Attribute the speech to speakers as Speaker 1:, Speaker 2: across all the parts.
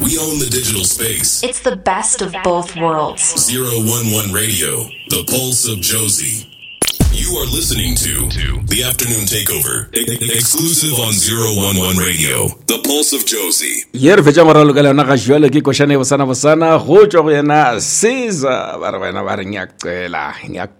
Speaker 1: We own the digital space.
Speaker 2: It's the best of both worlds.
Speaker 1: 011 Radio, the pulse of Josie. You are listening to The Afternoon Takeover, exclusive on 011 Radio, the pulse of Josie.
Speaker 3: Yer fecha moralo ka lena ga jwale ke koshane bosana go tswa go yena Caesar ba re bana ba re nyaqela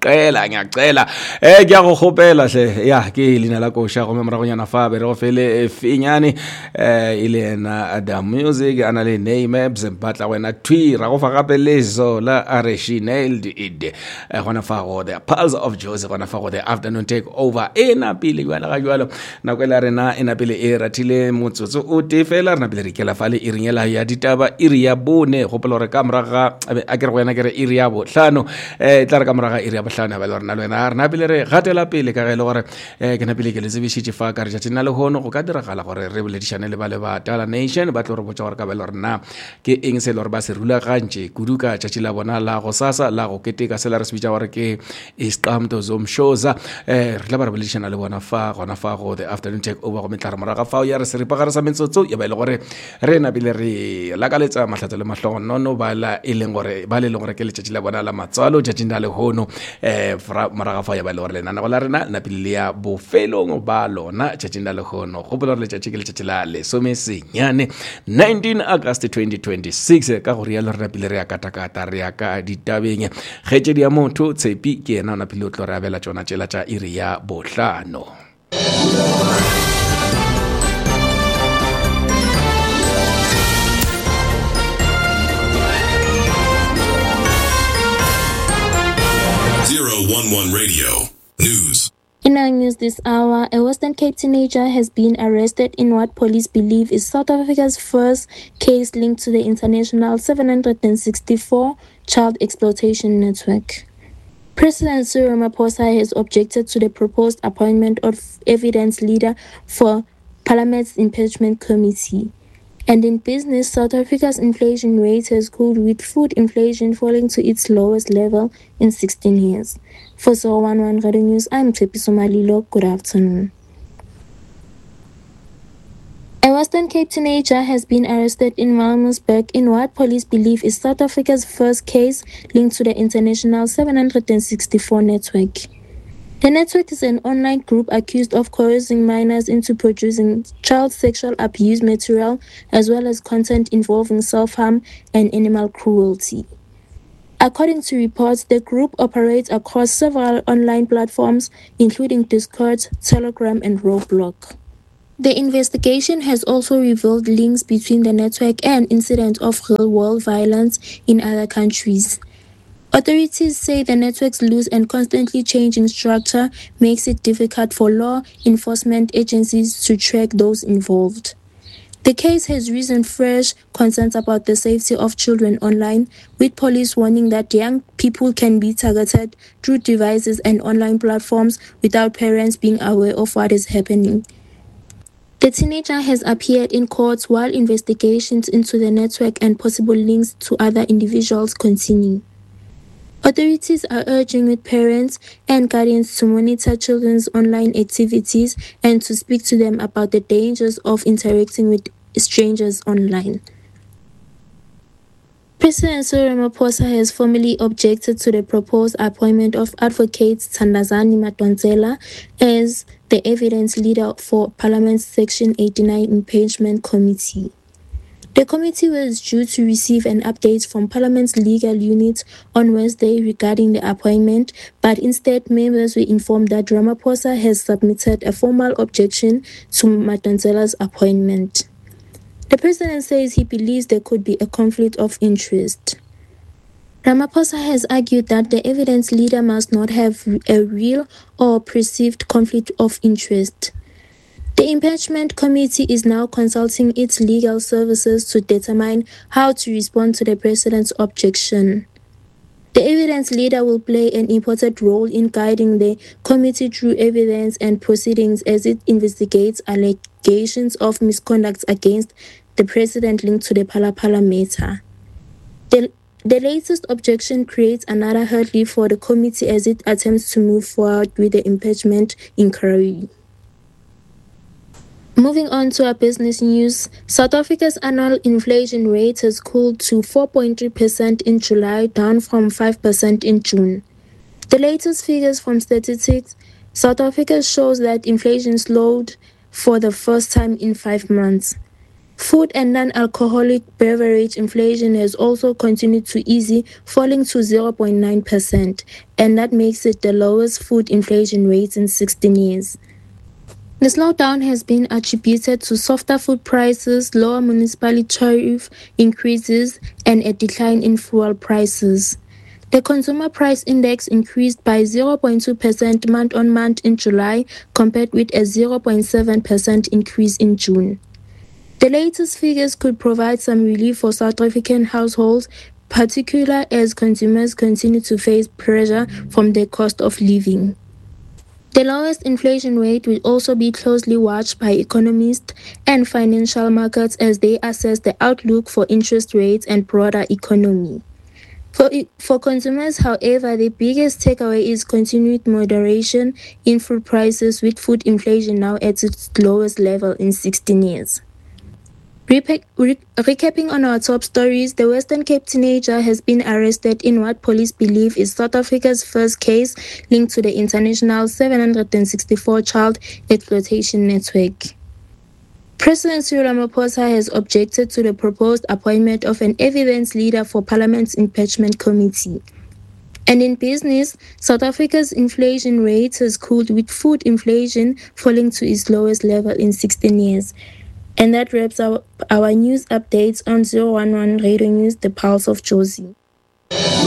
Speaker 3: ke a go gopela hle ya ke lena la kosha go memora go nyana fa be re go fele finyane ile ena Adam Music ana le name Zempatla wena twi ra go fa gape lezo la Areshineld id gona fa go the pulse of Josie gona fa go the afternoon take over ena pile jwala ga jwalo na kwela rena ena pile e ratile motsotso o tefela rena pile re kela fale e ringela ya ditaba iri ya bone gopela re ka moraga a ke re wena ke re iri ya bohlano tla re ka moraga iri ya bohlano ba le rena lwena rena pile re gatela pile ka ge le gore ke na pile ke le tsebishitse fa ka re tšatši na le hono go ka diragala gore re boledišane le ba le ba Tala Nation ba tlo re botsa gore ka ba le rena ke eng se le gore ba se rulagantše kuduka tšatši la bona la go sasa la go keteka se la re se bitša gore ke Isqamto Zomshoza re tla ba re boledišana le bona fa gona fa go the afternoon take over go metla re moraga fa ya re se ripa gare sa metsotso ya ba ile gore re na bile re lakaletsa mahlatso le mahlogo nono ba la e leng gore ba le leng gore ke letšatši la bona la matswalo tšatši na le hono moraga fa ya ba ile gore lenana go la rena na pele ya bofelong ba lona tšatši na le hono go bola re letšatši ke letšatši la lesome senyane 19 August 2026 ka gore ya le rena pele re ya katakata re ya ka ditabeng kgetšedi ya motho tshepi ke yena ona pele o tlo re abela tšona tšela tša iri ya bohlano.
Speaker 1: Radio News.
Speaker 4: In our news this hour, a Western Cape teenager has been arrested in what police believe is South Africa's first case linked to the international 764 child exploitation network. President Cyril Ramaphosa has objected to the proposed appointment of evidence leader for Parliament's impeachment committee. And in business, South Africa's inflation rate has cooled with food inflation falling to its lowest level in 16 years. For 011 Radio News, I'm Tshepiso Malilo. Good afternoon. A Western Cape teenager has been arrested in Malmesburg in what police believe is South Africa's first case linked to the international 764 network. The network is an online group accused of coercing minors into producing child sexual abuse material as well as content involving self-harm and animal cruelty. According to reports, the group operates across several online platforms including Discord, Telegram and Roblox. The investigation has also revealed links between the network and incidents of real-world violence in other countries. Authorities say the network's loose and constantly changing structure makes it difficult for law enforcement agencies to track those involved. The case has risen fresh concerns about the safety of children online, with police warning that young people can be targeted through devices and online platforms without parents being aware of what is happening. The teenager has appeared in court while investigations into the network and possible links to other individuals continue. Authorities are urging with parents and guardians to monitor children's online activities and to speak to them about the dangers of interacting with strangers online. President Cyril Ramaphosa has formally objected to the proposed appointment of Advocate Thandazani Madonsela as the evidence leader for Parliament's Section 89 Impeachment Committee. The committee was due to receive an update from Parliament's legal unit on Wednesday regarding the appointment, but instead members were informed that Ramaphosa has submitted a formal objection to Madonsela's appointment. The president says he believes there could be a conflict of interest. Ramaphosa has argued that the evidence leader must not have a real or perceived conflict of interest. The impeachment committee is now consulting its legal services to determine how to respond to the president's objection. The evidence leader will play an important role in guiding the committee through evidence and proceedings as it investigates allegations of misconduct against the president linked to the Phala matter. The latest objection creates another hurdle for the committee as it attempts to move forward with the impeachment inquiry. Moving on to our business news, South Africa's annual inflation rate has cooled to 4.3% in July, down from 5% in June. The latest figures from Statistics South Africa shows that inflation slowed for the first time in 5 months. Food and non-alcoholic beverage inflation has also continued to ease, falling to 0.9%, and that makes it the lowest food inflation rate in 16 years. The slowdown has been attributed to softer food prices, lower municipal tariff increases, and a decline in fuel prices. The Consumer Price Index increased by 0.2% month-on-month in July, compared with a 0.7% increase in June. The latest figures could provide some relief for South African households, particularly as consumers continue to face pressure from the cost of living. The lowest inflation rate will also be closely watched by economists and financial markets as they assess the outlook for interest rates and broader economy. For consumers, however, the biggest takeaway is continued moderation in food prices, with food inflation now at its lowest level in 16 years. Recapping on our top stories, the Western Cape teenager has been arrested in what police believe is South Africa's first case linked to the international 764 child exploitation network. President Cyril Ramaphosa has objected to the proposed appointment of an evidence leader for Parliament's impeachment committee. And in business, South Africa's inflation rate has cooled, with food inflation falling to its lowest level in 16 years. And that wraps up our news updates on 011 Radio News, The Pulse of Jozi.